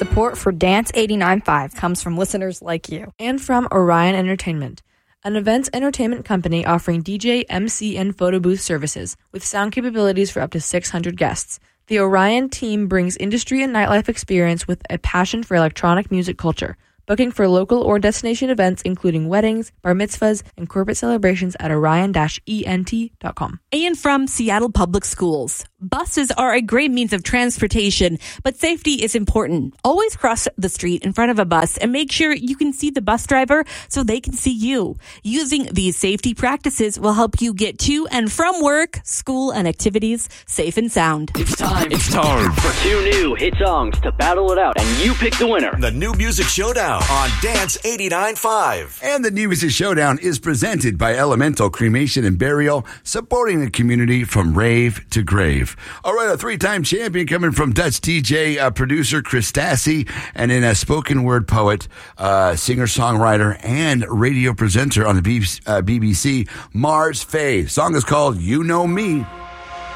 Support for Dance 89.5 comes from listeners like you. And from Orion Entertainment, an events entertainment company offering DJ, MC, and photo booth services with sound capabilities for up to 600 guests. The Orion team brings industry and nightlife experience with a passion for electronic music culture. Booking for local or destination events, including weddings, bar mitzvahs, and corporate celebrations at orion-ent.com. And from Seattle Public Schools. Buses are a great means of transportation, but safety is important. Always cross the street in front of a bus and make sure you can see the bus driver so they can see you. Using these safety practices will help you get to and from work, school, and activities safe and sound. It's time for 2 new hit songs to battle it out, and you pick the winner. The New Music Showdown on Dance 89.5. And the New Music Showdown is presented by Elemental Cremation and Burial, supporting the community from rave to grave. All right, a 3-time champion coming from Dutch DJ producer Chris Stassi, and in a spoken word poet, singer-songwriter, and radio presenter on the BBC, Mars Faye. Song is called You Know Me.